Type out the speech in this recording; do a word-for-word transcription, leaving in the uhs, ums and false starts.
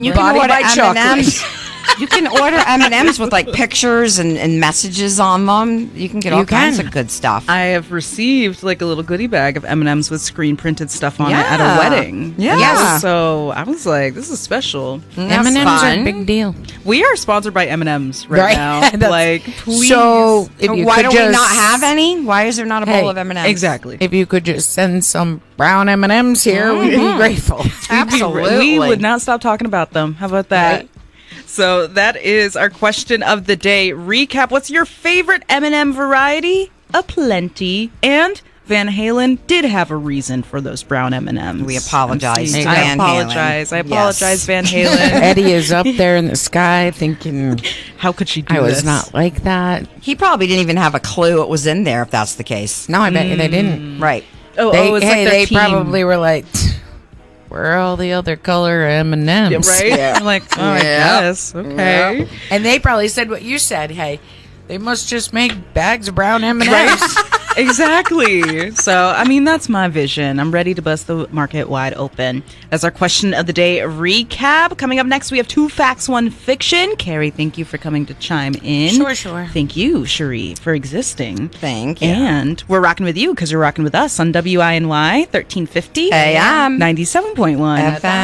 You can Body order by M and M's. You can order M and M's with like pictures and, and messages on them. You can get all You kinds can. of good stuff. I have received like a little goodie bag of M and M's with screen printed stuff on it at Yeah. a wedding. Yeah. Yes. So I was like, this is special. That's M and M's are fun. a big deal. We are sponsored by M and M's right, Right. now. That's- Like, please. So if you Why could do just, we not have any? Why is there not a Hey, bowl of M and M's? Exactly. If you could just send some brown M and M's here, we'd be grateful. Absolutely. We would not stop talking about them. How about that? Right. So that is our question of the day. Recap, what's your favorite M and M variety? Aplenty. And Van Halen did have a reason for those brown M and M's. We apologize to I Van apologize. Halen. I apologize, Yes. Van Halen. Eddie is up there in the sky thinking, How could she do I was this? not like that. He probably didn't even have a clue it was in there if that's the case. No, I bet you they didn't. Right. Oh, They, oh it's hey, like their they team. probably were like, where are all the other color M and Yeah, M's? right? I'm like, oh, I Yeah. guess. Okay. And they probably said what you said. Hey, they must just make bags of brown M and M's. Exactly. So, I mean, that's my vision. I'm ready to bust the market wide open. That's our question of the day recap. Coming up next, we have two facts, one fiction. Carrie, thank you for coming to chime in. Sure, sure. Thank you, Cherie, for existing. Thank you. And we're rocking with you because you're rocking with us on W I N Y thirteen fifty A M ninety-seven point one. F M.